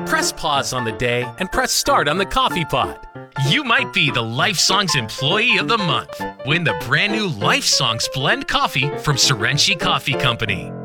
Press pause on the day and press start on the coffee pot. You might be the Life Songs Employee of the Month. Win the brand new Life Songs Blend Coffee from Serenchi Coffee Company.